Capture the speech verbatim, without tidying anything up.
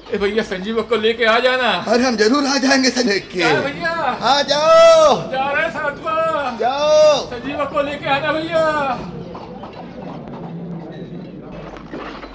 ए भैया संजीव को लेके आ जाना। अरे हम जरूर आ जाएंगे सनेक के। क्या भैया आ जाओ, जा रहे हैं साथ में, जाओ। संजीव को लेके आना भैया।